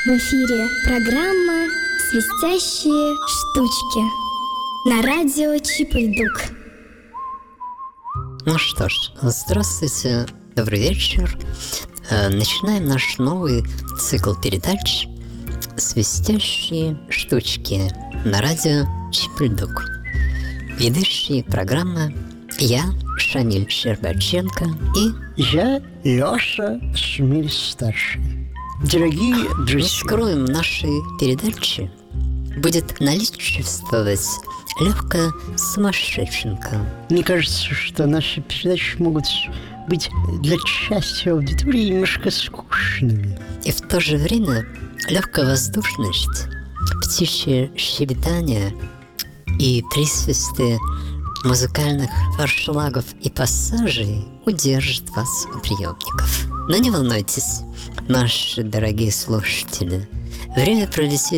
В эфире программа «Свистящие штучки» на радио Чип-и-Дук. Ну что ж, здравствуйте, добрый вечер. Начинаем наш новый цикл передач «Свистящие штучки» на радио Чип-и-Дук. Ведущие программы я, Шамиль Щербаченко, и я, Леша Шмель-старший. Дорогие друзья, скроем нашей передачи будет наличествовать легкая сумасшедшенка. Мне кажется, что наши передачи могут быть для части аудитории немножко скучными. И в то же время легкая воздушность, птичье щебетание и присвисты музыкальных форшлагов и пассажей удержит вас у приемников. Но не волнуйтесь, наши дорогие слушатели, время просвистит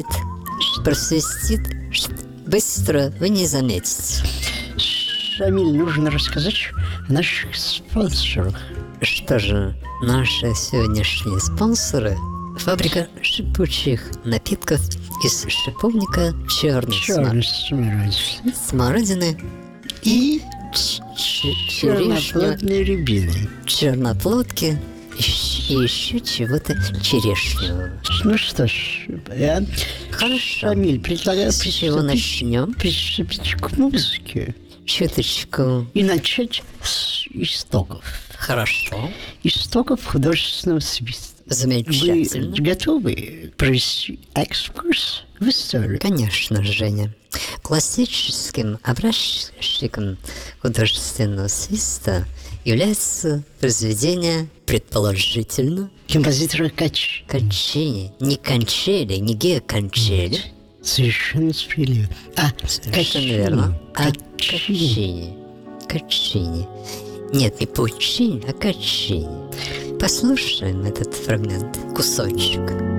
быстро, вы не заметите. Шамиль, нужно рассказать о наших спонсорах. Что же, наши сегодняшние спонсоры – фабрика шипучих напитков из шиповника черной смородины и черноплодной рябины, черноплодки и еще чего-то черешнего. Ну что ж, я, Шамиль, предлагаю с чего начнем? Приступить к музыке. Чуточку. И начать с истоков. Хорошо. Истоков художественного свиста. Замечательно. Вы готовы провести экскурс в историю? Конечно, Женя. Классическим образчиком художественного свиста является произведение, предположительно, композитора Каччини. Не Кончели, не Гео Кончели. Совершенно справедливо. Совершенно верно. Каччини. Нет, не Пуччини, а Каччини. Послушаем этот фрагмент, кусочек.